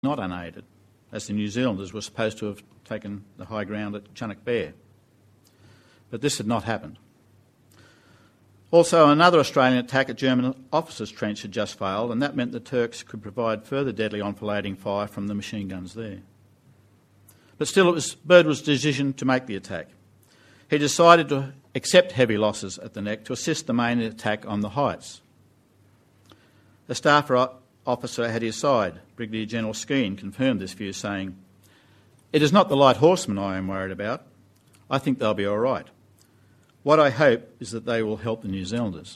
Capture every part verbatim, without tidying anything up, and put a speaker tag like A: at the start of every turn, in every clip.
A: not unaided, as the New Zealanders were supposed to have taken the high ground at Chunuk Bair. But this had not happened. Also, another Australian attack at German officers' trench had just failed, and that meant the Turks could provide further deadly enfilading fire from the machine guns there. But still, it was Birdwood's decision to make the attack. He decided to accept heavy losses at the neck to assist the main attack on the heights. A staff officer at his side, Brigadier General Skene, confirmed this view, saying, "It is not the light horsemen I am worried about. I think they'll be all right. What I hope is that they will help the New Zealanders."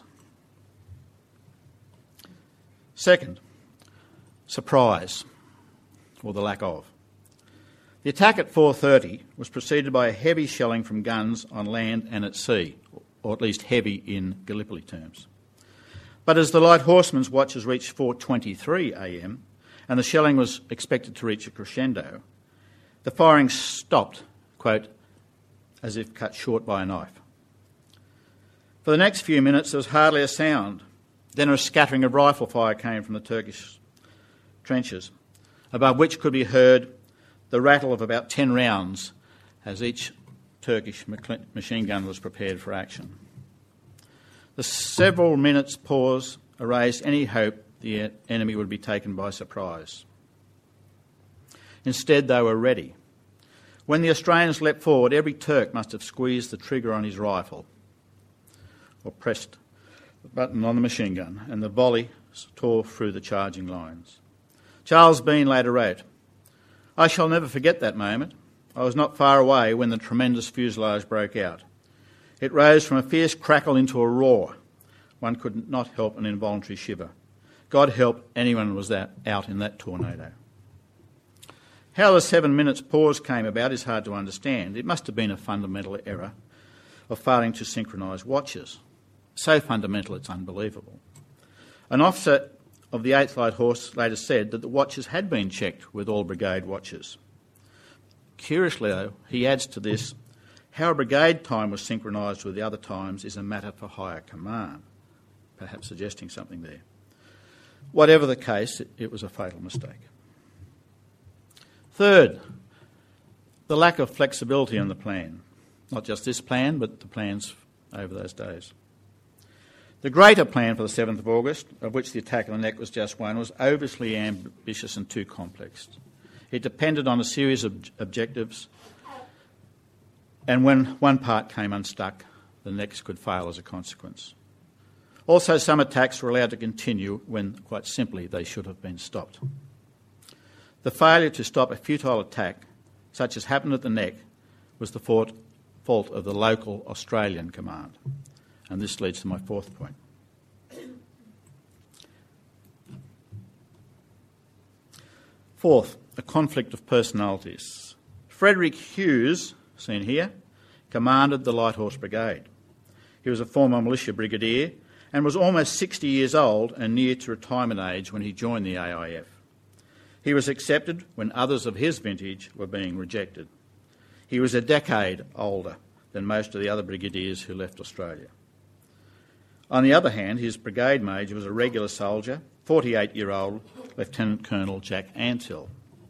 A: Second, surprise, or the lack of. The attack at four thirty was preceded by a heavy shelling from guns on land and at sea, or at least heavy in Gallipoli terms. But as the light horsemen's watches reached four twenty-three a m and the shelling was expected to reach a crescendo, the firing stopped, quote, as if cut short by a knife. For the next few minutes there was hardly a sound. Then a scattering of rifle fire came from the Turkish trenches, above which could be heard the rattle of about ten rounds as each Turkish machine gun was prepared for action. The several minutes' pause erased any hope the enemy would be taken by surprise. Instead, they were ready. When the Australians leapt forward, every Turk must have squeezed the trigger on his rifle or pressed the button on the machine gun, and the volley tore through the charging lines. Charles Bean later wrote, "I shall never forget that moment. I was not far away when the tremendous fuselage broke out. It rose from a fierce crackle into a roar. One could not help an involuntary shiver. God help anyone who was that, out in that tornado." How the seven minutes pause came about is hard to understand. It must have been a fundamental error of failing to synchronise watches. So fundamental it's unbelievable. An officer of the eighth Light Horse later said that the watches had been checked with all brigade watches. Curiously, though, he adds to this, how a brigade time was synchronised with the other times is a matter for higher command, perhaps suggesting something there. Whatever the case, it, it was a fatal mistake. Third, the lack of flexibility in the plan. Not just this plan, but the plans over those days. The greater plan for the seventh of August, of which the attack on the neck was just one, was overly ambitious and too complex. It depended on a series of objectives, and when one part came unstuck, the next could fail as a consequence. Also, some attacks were allowed to continue when, quite simply, they should have been stopped. The failure to stop a futile attack, such as happened at the neck, was the fault of the local Australian command. And this leads to my fourth point. Fourth, a conflict of personalities. Frederick Hughes, seen here, commanded the Light Horse Brigade. He was a former militia brigadier and was almost sixty years old and near to retirement age when he joined the A I F. He was accepted when others of his vintage were being rejected. He was a decade older than most of the other brigadiers who left Australia. On the other hand, his brigade major was a regular soldier, forty-eight-year-old Lieutenant Colonel Jack Antill.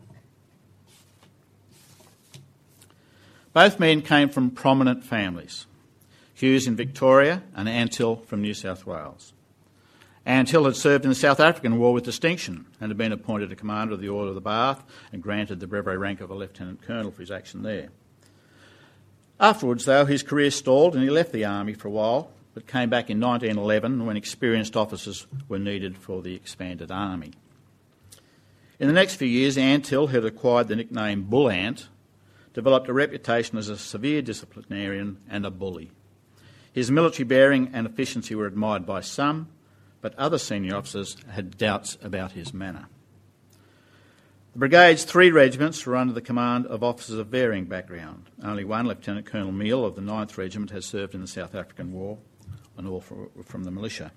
A: Both men came from prominent families, Hughes in Victoria and Antill from New South Wales. Antill had served in the South African War with distinction and had been appointed a commander of the Order of the Bath and granted the brevet rank of a lieutenant colonel for his action there. Afterwards, though, his career stalled and he left the army for a while, but came back in nineteen eleven when experienced officers were needed for the expanded army. In the next few years, Antill, who had acquired the nickname Bull Ant, developed a reputation as a severe disciplinarian and a bully. His military bearing and efficiency were admired by some, but other senior officers had doubts about his manner. The brigade's three regiments were under the command of officers of varying background. Only one, Lieutenant Colonel Meal of the ninth Regiment, had served in the South African War, and all from the militia.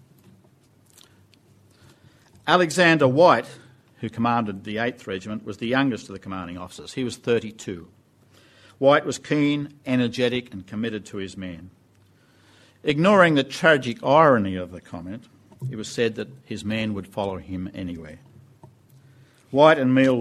A: Alexander White, who commanded the eighth Regiment, was the youngest of the commanding officers. He was thirty-two. White was keen, energetic and committed to his men. Ignoring the tragic irony of the comment, it was said that his men would follow him anywhere. White and meal